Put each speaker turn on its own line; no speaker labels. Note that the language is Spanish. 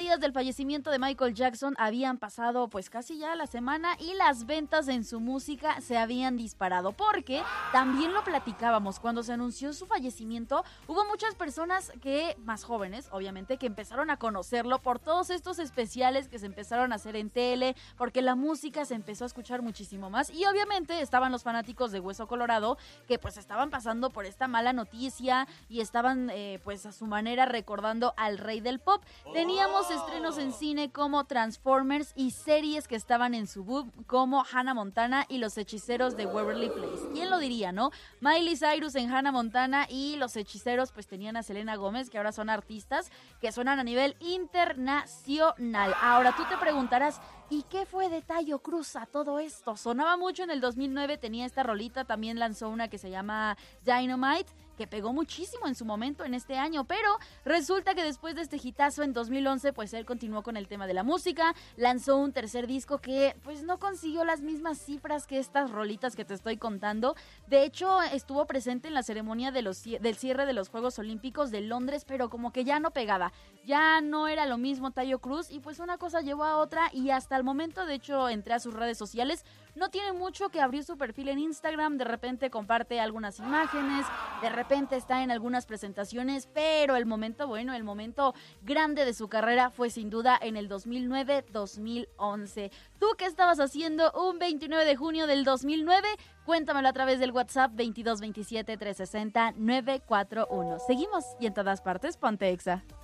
días del fallecimiento de Michael Jackson habían pasado pues casi ya la semana y las ventas en su música se habían disparado, porque también lo platicábamos, cuando se anunció su fallecimiento, hubo muchas personas que, más jóvenes, obviamente, que empezaron a conocerlo por todos estos especiales que se empezaron a hacer en tele, porque la música se empezó a escuchar muchísimo más, y obviamente estaban los fanáticos de Hueso Colorado, que pues estaban pasando por esta mala noticia y estaban pues a su manera recordando al rey del pop. Teníamos estrenos en cine como Transformers y series que estaban en su boom como Hannah Montana y Los Hechiceros de Waverly Place. ¿Quién lo diría, no? Miley Cyrus en Hannah Montana y Los Hechiceros pues tenían a Selena Gómez, que ahora son artistas que suenan a nivel internacional. Ahora tú te preguntarás, ¿y qué fue de Taio Cruz a todo esto? Sonaba mucho en el 2009, tenía esta rolita, también lanzó una que se llama Dynamite, que pegó muchísimo en su momento en este año, pero resulta que después de este hitazo en 2011, pues él continuó con el tema de la música, lanzó un tercer disco que pues no consiguió las mismas cifras que estas rolitas que te estoy contando. De hecho, estuvo presente en la ceremonia del cierre de los Juegos Olímpicos de Londres, pero como que ya no pegaba, ya no era lo mismo Taio Cruz, y pues una cosa llevó a otra, y hasta el momento, de hecho, entré a sus redes sociales, no tiene mucho que abrir su perfil en Instagram, de repente comparte algunas imágenes, de repente está en algunas presentaciones, pero el momento bueno, el momento grande de su carrera fue sin duda en el 2009-2011. ¿Tú qué estabas haciendo un 29 de junio del 2009? Cuéntamelo a través del WhatsApp 2227 360 941. Seguimos y en todas partes, ponte Exa.